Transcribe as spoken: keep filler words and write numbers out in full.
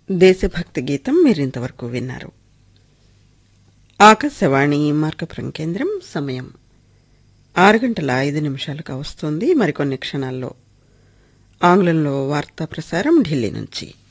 దేశభక్తి గీతం మీరింతవరకు విన్నారు. ఆకాశవాణి మార్కపురం కేంద్రం. సమయం ఆరు గంటల ఐదు నిమిషాలుగా వస్తుంది. మరికొన్ని క్షణాల్లో ఆంగ్లంలో వార్తా ప్రసారం ఢిల్లీ నుంచి.